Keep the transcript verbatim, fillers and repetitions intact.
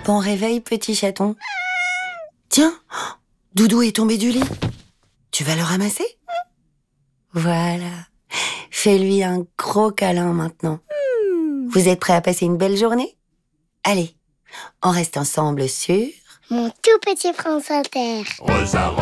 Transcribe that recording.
Bon réveil, petit chaton. Tiens, Doudou est tombé du lit. Tu vas le ramasser? Voilà. Fais-lui un gros câlin maintenant. Vous êtes prêts à passer une belle journée? Allez, on reste ensemble sur... Mon tout petit France Inter. Rosa,